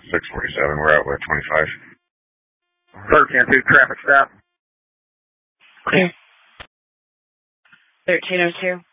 647, we're out with 25. 1302, traffic stop. Clear. 1302.